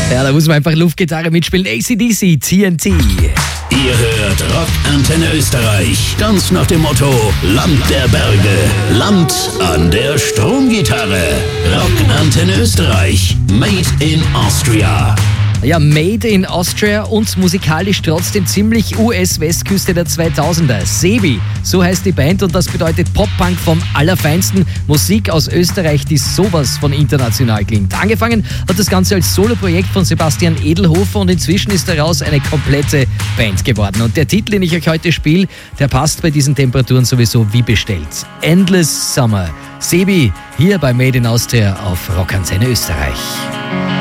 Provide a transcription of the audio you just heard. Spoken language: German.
Ja, da muss man einfach Luftgitarre mitspielen. AC/DC, TNT. Ihr hört Rock Antenne Österreich. Ganz nach dem Motto: Land der Berge, Land an der Stromgitarre. Rock Antenne Österreich. Made in Austria. Ja, Made in Austria und musikalisch trotzdem ziemlich US-Westküste der 2000er. Sebi, so heißt die Band, und das bedeutet Pop-Punk vom Allerfeinsten. Musik aus Österreich, die sowas von international klingt. Angefangen hat das Ganze als Soloprojekt von Sebastian Edelhofer und inzwischen ist daraus eine komplette Band geworden. Und der Titel, den ich euch heute spiele, der passt bei diesen Temperaturen sowieso wie bestellt. Endless Summer. Sebi, hier bei Made in Austria auf Rock Antenne Österreich.